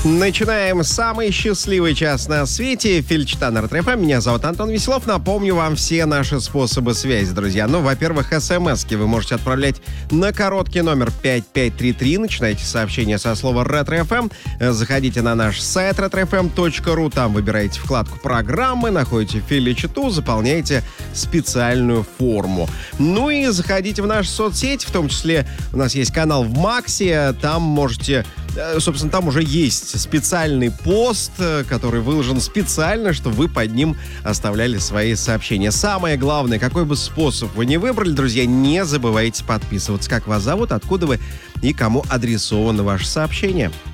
Начинаем самый счастливый час на свете. Фильчата на РТФМ. Меня зовут Антон Веселов. Напомню вам все наши способы связи, друзья. Во-первых, смски вы можете отправлять на короткий номер 5533. Начинайте сообщение со слова «Ретро-ФМ». Заходите на наш сайт retrofm.ru. Там выбираете вкладку «Программы», находите Фильчату, заполняете специальную форму. Ну и заходите в наши соцсети, в том числе у нас есть канал в Максе. Там можете... Собственно, там уже есть специальный пост, который выложен специально, чтобы вы под ним оставляли свои сообщения. Самое главное, какой бы способ вы ни выбрали, друзья, не забывайте подписываться. Как вас зовут, откуда вы и кому адресовано ваше сообщение.